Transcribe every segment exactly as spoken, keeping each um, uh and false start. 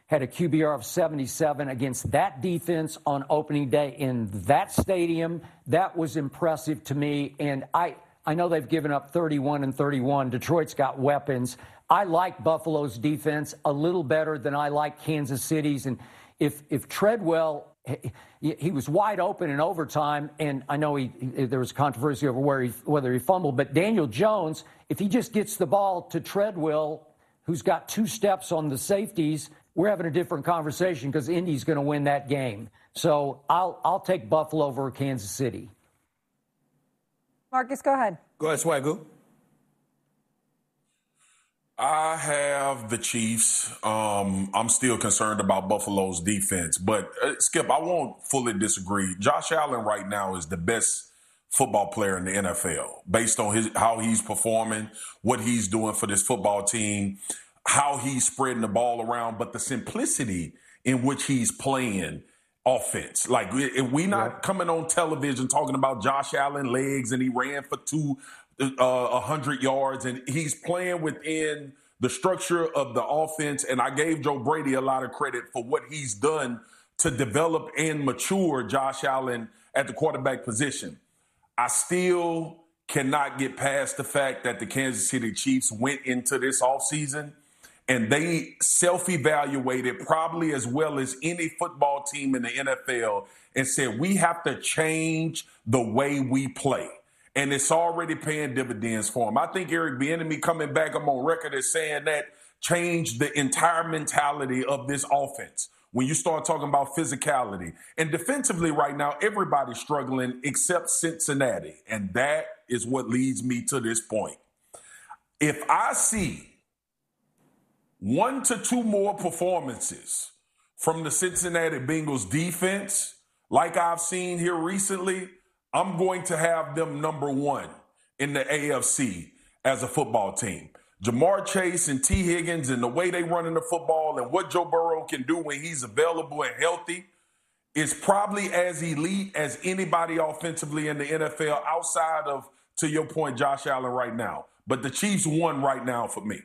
had a Q B R of seventy-seven against that defense on opening day in that stadium. That was impressive to me. And I, I know they've given up thirty-one and thirty-one. Detroit's got weapons. I like Buffalo's defense a little better than I like Kansas City's. And if if Treadwell, he, he was wide open in overtime, and I know he, he there was controversy over where he, whether he fumbled, but Daniel Jones, if he just gets the ball to Treadwell, who's got two steps on the safeties, we're having a different conversation because Indy's going to win that game. So I'll I'll take Buffalo over Kansas City. Marcus, go ahead. Go ahead, Swagoo. I have the Chiefs. Um, I'm still concerned about Buffalo's defense. But, uh, Skip, I won't fully disagree. Josh Allen right now is the best football player in the N F L based on his how he's performing, what he's doing for this football team, how he's spreading the ball around, but the simplicity in which he's playing offense. Like, we, we not yeah. coming on television talking about Josh Allen legs and he ran for two Uh, one hundred yards, and he's playing within the structure of the offense. And I gave Joe Brady a lot of credit for what he's done to develop and mature Josh Allen at the quarterback position. I still cannot get past the fact that the Kansas City Chiefs went into this offseason and they self-evaluated probably as well as any football team in the N F L and said, we have to change the way we play. And it's already paying dividends for him. I think Eric Bieniemy coming back, I'm on record as saying that changed the entire mentality of this offense. When you start talking about physicality. And defensively right now, everybody's struggling except Cincinnati. And that is what leads me to this point. If I see one to two more performances from the Cincinnati Bengals defense, like I've seen here recently, I'm going to have them number one in the A F C as a football team. Jamar Chase and T. Higgins and the way they run in the football and what Joe Burrow can do when he's available and healthy is probably as elite as anybody offensively in the N F L outside of, to your point, Josh Allen right now. But the Chiefs won right now for me.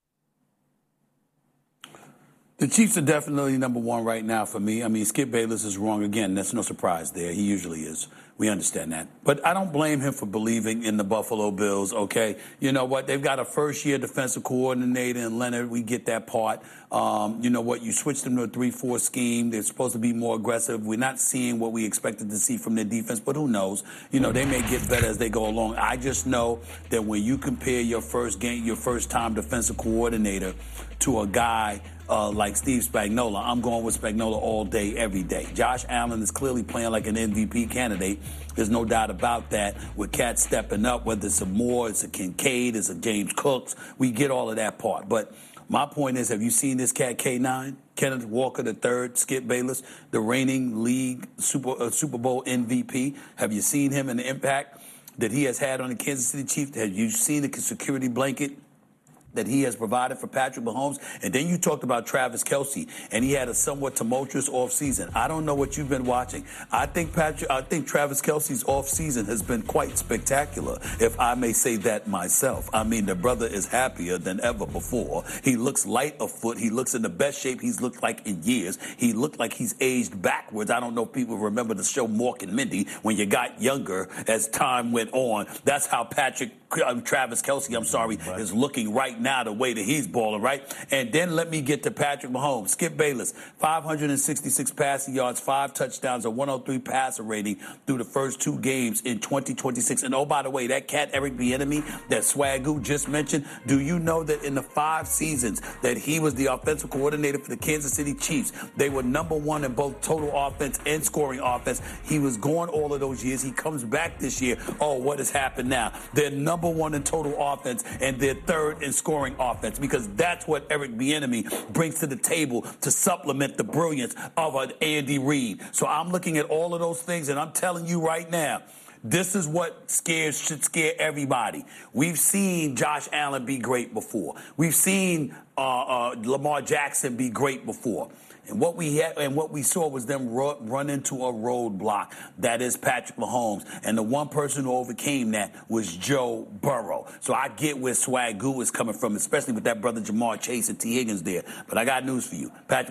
The Chiefs are definitely number one right now for me. I mean, Skip Bayless is wrong again. That's no surprise there. He usually is. We understand that. But I don't blame him for believing in the Buffalo Bills, okay? You know what? They've got a first-year defensive coordinator in Leonard. We get that part. Um, you know what? You switched them to a three four scheme. They're supposed to be more aggressive. We're not seeing what we expected to see from their defense, but who knows? You know, they may get better as they go along. I just know that when you compare your first game, your first-time defensive coordinator to a guy Uh, like Steve Spagnuolo, I'm going with Spagnuolo all day, every day. Josh Allen is clearly playing like an M V P candidate. There's no doubt about that. With Cat stepping up, whether it's a Moore, it's a Kincaid, it's a James Cooks, we get all of that part. But my point is, have you seen this cat K nine? Kenneth Walker the third, Skip Bayless, the reigning league Super, uh, Super Bowl M V P. Have you seen him and the impact that he has had on the Kansas City Chiefs? Have you seen the security blanket that he has provided for Patrick Mahomes? And then you talked about Travis Kelce, and he had a somewhat tumultuous offseason. I don't know what you've been watching. I think Patrick, I think Travis Kelce's offseason has been quite spectacular, if I may say that myself. I mean, the brother is happier than ever before. He looks light of foot. He looks in the best shape he's looked like in years. He looked like he's aged backwards. I don't know if people remember the show Mork and Mindy when you got younger as time went on. That's how Patrick, uh, Travis Kelce, I'm sorry, right. is looking right now, the way that he's balling, right? And then let me get to Patrick Mahomes. Skip Bayless, five hundred sixty-six passing yards, five touchdowns, a one oh three passer rating through the first two games in twenty twenty-six. And oh, by the way, that cat Eric Bieniemy that Swagoo just mentioned, do you know that in the five seasons that he was the offensive coordinator for the Kansas City Chiefs, they were number one in both total offense and scoring offense. He was gone all of those years. He comes back this year. Oh, what has happened now? They're number one in total offense, and they're third in scoring offense, because that's what Eric Bieniemy brings to the table to supplement the brilliance of an Andy Reid. So I'm looking at all of those things, and I'm telling you right now, this is what scares should scare everybody. We've seen Josh Allen be great before. We've seen uh, uh, Lamar Jackson be great before. And what we had, and what we saw was them ru- run into a roadblock. That is Patrick Mahomes. And the one person who overcame that was Joe Burrow. So I get where Swagoo is coming from, especially with that brother Jamar Chase and T. Higgins there. But I got news for you. Patrick